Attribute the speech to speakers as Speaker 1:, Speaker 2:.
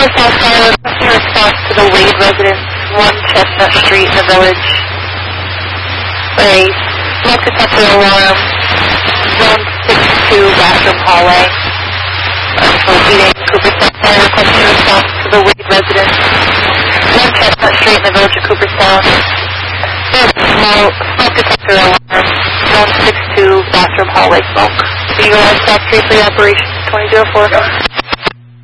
Speaker 1: South Fire, requesting a response to the Wade residence, 1 Chestnut Street in the Village. A smoke detector alarm, Zone 62, bathroom hallway. Repeating, Cooperstown Fire, requesting a response to the Wade residence, 1 Chestnut Street in the Village of Cooperstown. Smoke detector alarm, Zone 62, bathroom hallway smoke. Eagle Eye Stop 33 Operations 2004.